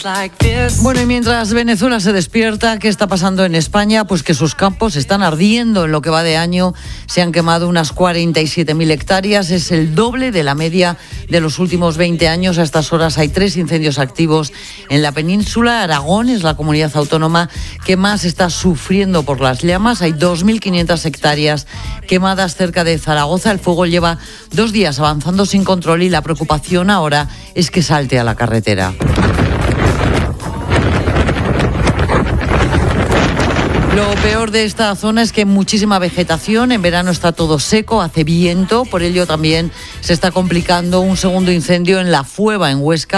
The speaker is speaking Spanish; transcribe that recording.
Bueno, y mientras Venezuela se despierta, ¿qué está pasando en España? Pues que sus campos están ardiendo. En lo que va de año se han quemado unas 47.000 hectáreas. Es el doble de la media de los últimos 20 años. A estas horas hay 3 incendios activos en la península. Aragón es la comunidad autónoma que más está sufriendo por las llamas. Hay 2.500 hectáreas quemadas cerca de Zaragoza. El fuego lleva 2 días avanzando sin control y la preocupación ahora es que salte a la carretera. Lo peor de esta zona es que hay muchísima vegetación, en verano está todo seco, hace viento, por ello también se está complicando un segundo incendio en La Fueva, en Huesca.